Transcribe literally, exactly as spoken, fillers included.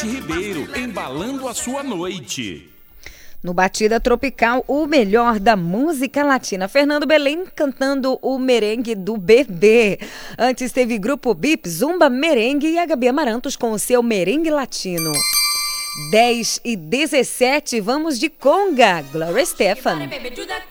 Beth Ribeiro, embalando a sua noite. No Batida Tropical, o melhor da música latina. Fernando Belém cantando o merengue do bebê. Antes teve Grupo Bip, Zumba Merengue e a Gabi Amarantos com o seu merengue latino. dez e dezessete, vamos de conga. Gloria Estefan.